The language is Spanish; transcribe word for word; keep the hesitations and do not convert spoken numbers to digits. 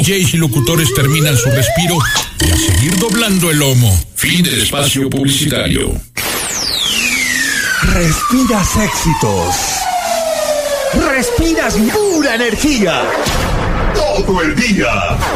Js y locutores terminan su respiro y a seguir doblando el lomo. Fin del espacio publicitario. Respiras éxitos. Respiras pura energía. Todo el día.